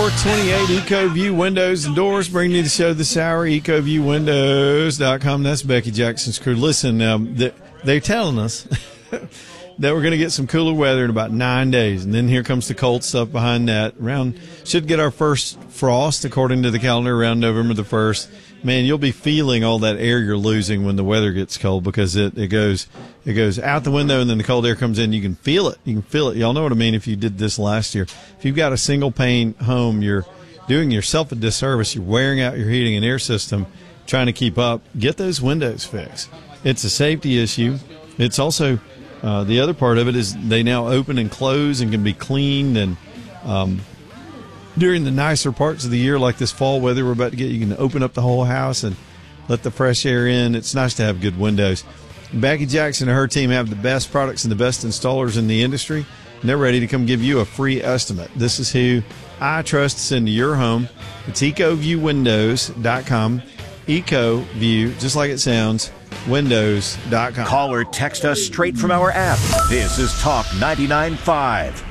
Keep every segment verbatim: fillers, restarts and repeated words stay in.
four twenty-eight EcoView Windows and Doors bringing you the show this hour, eco view windows dot com. That's Becky Jackson's crew. Listen, um, they're telling us that we're going to get some cooler weather in about nine days, and then here comes the cold stuff behind that. Around should get our first frost, according to the calendar, around November the first. Man, you'll be feeling all that air you're losing when the weather gets cold, because it, it goes it goes out the window and then the cold air comes in. You can feel it. You can feel it. Y'all know what I mean if you did this last year. If you've got a single-pane home, you're doing yourself a disservice. You're wearing out your heating and air system trying to keep up. Get those windows fixed. It's a safety issue. It's also uh, the other part of it is they now open and close and can be cleaned, and um, during the nicer parts of the year, like this fall weather we're about to get, you can open up the whole house and let the fresh air in. It's nice to have good windows. Becky Jackson and her team have the best products and the best installers in the industry, and they're ready to come give you a free estimate. This is who I trust to send to your home. It's eco view windows dot com. EcoView, just like it sounds, windows dot com. Call or text us straight from our app. This is Talk ninety-nine point five.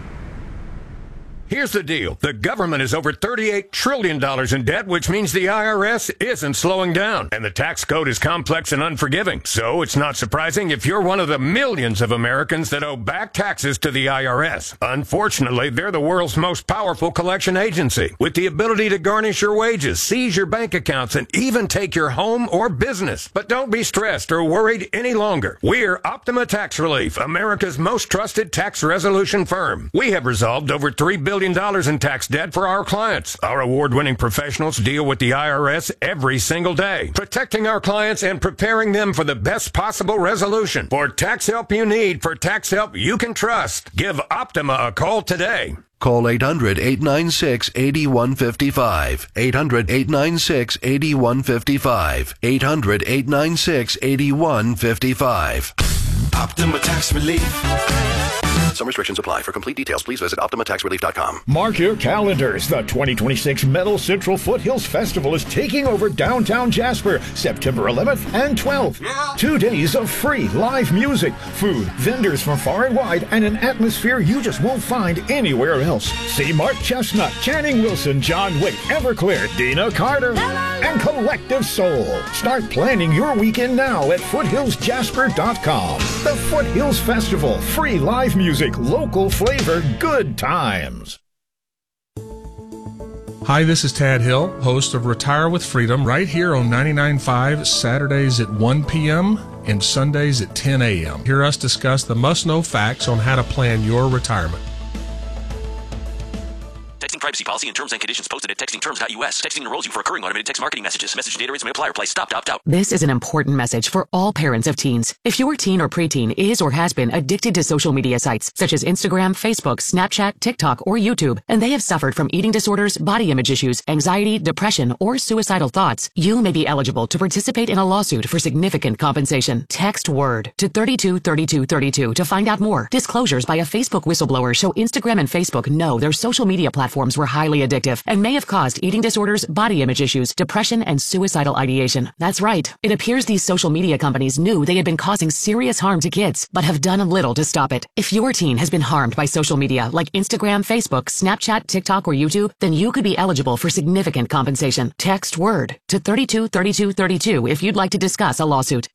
Here's the deal. The government is over thirty-eight trillion dollars in debt, which means the I R S isn't slowing down. And the tax code is complex and unforgiving. So it's not surprising if you're one of the millions of Americans that owe back taxes to the I R S. Unfortunately, they're the world's most powerful collection agency, with the ability to garnish your wages, seize your bank accounts, and even take your home or business. But don't be stressed or worried any longer. We're Optima Tax Relief, America's most trusted tax resolution firm. We have resolved over three billion dollars in tax debt for our clients. Our award-winning professionals deal with the I R S every single day, protecting our clients and preparing them for the best possible resolution. For tax help you need, for tax help you can trust, give Optima a call today. Call eight hundred, eight nine six, eight one five five. eight hundred, eight nine six, eight one five five. eight hundred, eight nine six, eight one five five. Optima Tax Relief. Some restrictions apply. For complete details, please visit optima tax relief dot com. Mark your calendars. The twenty twenty-six Metal Central Foothills Festival is taking over downtown Jasper, September eleventh and twelfth. Yeah. Two days of free live music, food, vendors from far and wide, and an atmosphere you just won't find anywhere else. See Mark Chestnut, Channing Wilson, John Waite, Everclear, Dina Carter, and Collective Soul. Start planning your weekend now at foothills jasper dot com. The Foothills Festival. Free live music, local flavor, good times. Hi, this is Tad Hill, host of Retire with Freedom, right here on ninety-nine point five, Saturdays at one p.m. and Sundays at ten a.m. Hear us discuss the must-know facts on how to plan your retirement. Texting privacy policy and terms and conditions posted at texting terms dot U S. Texting enrolls you for recurring automated text marketing messages. Message data rates may apply. Reply stop to opt out. This is an important message for all parents of teens. If your teen or preteen is or has been addicted to social media sites such as Instagram, Facebook, Snapchat, TikTok, or YouTube, and they have suffered from eating disorders, body image issues, anxiety, depression, or suicidal thoughts, you may be eligible to participate in a lawsuit for significant compensation. Text WORD to thirty-two thirty-two thirty-two to find out more. Disclosures by a Facebook whistleblower show Instagram and Facebook know their social media platforms were highly addictive and may have caused eating disorders, body image issues, depression, and suicidal ideation. That's right. It appears these social media companies knew they had been causing serious harm to kids, but have done little to stop it. If your teen has been harmed by social media like Instagram, Facebook, Snapchat, TikTok, or YouTube, then you could be eligible for significant compensation. Text WORD to thirty-two thirty-two thirty-two if you'd like to discuss a lawsuit.